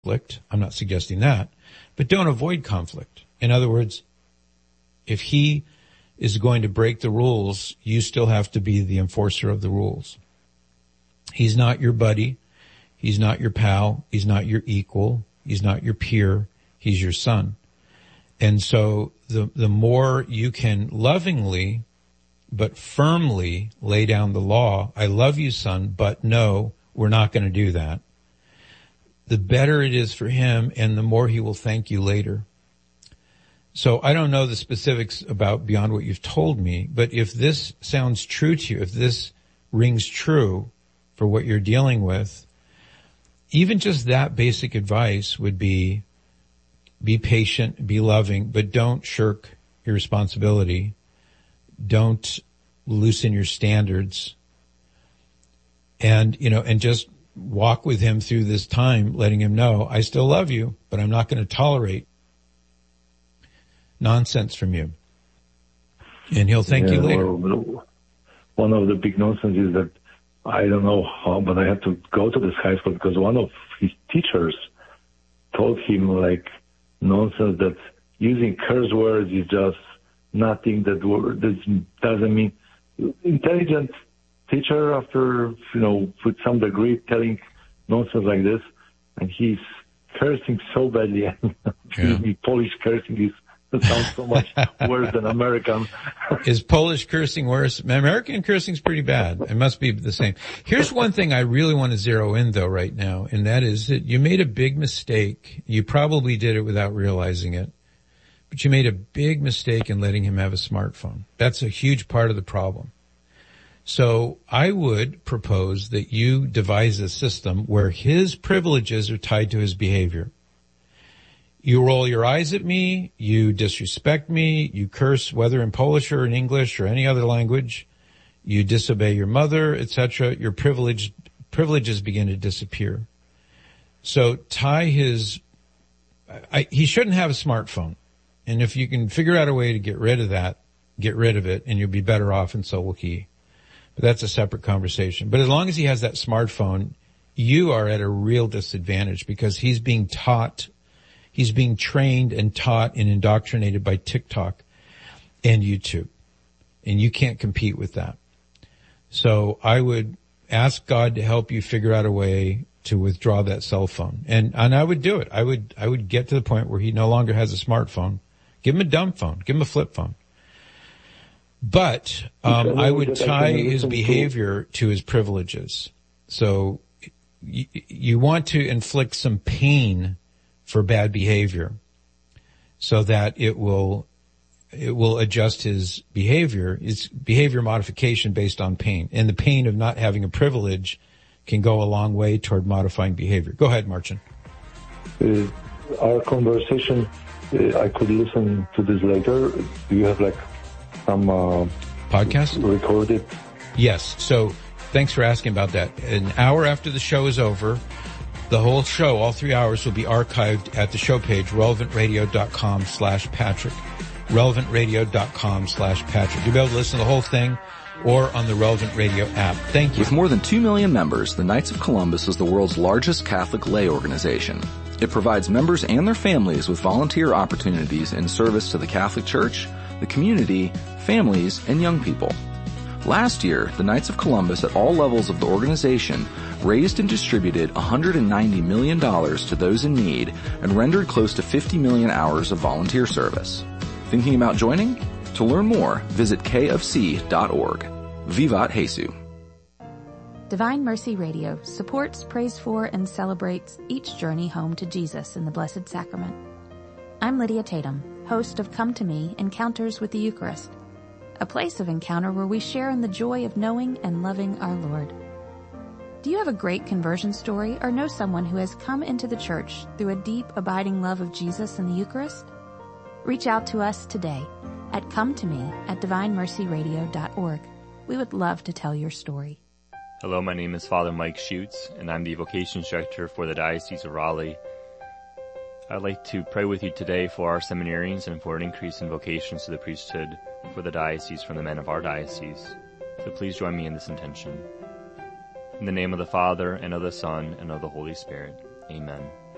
conflict. I'm not suggesting that, but don't avoid conflict. In other words, if he is going to break the rules, you still have to be the enforcer of the rules. He's not your buddy. He's not your pal. He's not your equal. He's not your peer. He's your son. And so the more you can lovingly but firmly lay down the law, I love you, son, but no, we're not going to do that, the better it is for him and the more he will thank you later. So I don't know the specifics about beyond what you've told me, but if this sounds true to you, if this rings true for what you're dealing with, even just that basic advice would be patient, be loving, but don't shirk your responsibility. Don't loosen your standards. And just walk with him through this time, letting him know, I still love you, but I'm not going to tolerate nonsense from you. And he'll thank you later. Well, one of the big nonsense is that I don't know how, but I had to go to this high school because one of his teachers told him nonsense that using curse words is just nothing, that doesn't mean. Intelligent teacher after, with some degree telling nonsense like this, and he's cursing so badly. Polish cursing sounds so much worse than American. Is Polish cursing worse? American cursing is pretty bad. It must be the same. Here's one thing I really want to zero in though right now, and that is that you made a big mistake. You probably did it without realizing it, but you made a big mistake in letting him have a smartphone. That's a huge part of the problem. So I would propose that you devise a system where his privileges are tied to his behavior. You roll your eyes at me, you disrespect me, you curse, whether in Polish or in English or any other language, you disobey your mother, etc. Your privileges begin to disappear. So tie he shouldn't have a smartphone. And if you can figure out a way to get rid of that, get rid of it, and you'll be better off, and so will he. But that's a separate conversation. But as long as he has that smartphone, you are at a real disadvantage because he's being trained and taught and indoctrinated by TikTok and YouTube. And you can't compete with that. So I would ask God to help you figure out a way to withdraw that cell phone. And I would do it. I would get to the point where he no longer has a smartphone. Give him a dumb phone. Give him a flip phone. But I would tie his behavior to his privileges. So you want to inflict some pain for bad behavior so that it will adjust his behavior. It's behavior modification based on pain. And the pain of not having a privilege can go a long way toward modifying behavior. Go ahead, Marcin. Our conversation, I could listen to this later. Do you have some podcast recorded? Yes. So thanks for asking about that. An hour after the show is over, the whole show, all 3 hours, will be archived at the show page, relevantradio.com/Patrick. relevantradio.com/Patrick. You'll be able to listen to the whole thing or on the Relevant Radio app. Thank you. With more than 2 million members, the Knights of Columbus is the world's largest Catholic lay organization. It provides members and their families with volunteer opportunities in service to the Catholic Church, the community, families, and young people. Last year, the Knights of Columbus at all levels of the organization raised and distributed $190 million to those in need and rendered close to 50 million hours of volunteer service. Thinking about joining? To learn more, visit kofc.org. Vivat Jesus. Divine Mercy Radio supports, prays for, and celebrates each journey home to Jesus in the Blessed Sacrament. I'm Lydia Tatum, host of Come to Me, Encounters with the Eucharist, a place of encounter where we share in the joy of knowing and loving our Lord. Do you have a great conversion story or know someone who has come into the church through a deep, abiding love of Jesus and the Eucharist? Reach out to us today at cometome@divinemercyradio.org. We would love to tell your story. Hello, my name is Father Mike Schutz, and I'm the Vocations Director for the Diocese of Raleigh. I'd like to pray with you today for our seminarians and for an increase in vocations to the priesthood for the diocese from the men of our diocese. So please join me in this intention. In the name of the Father, and of the Son, and of the Holy Spirit. Amen.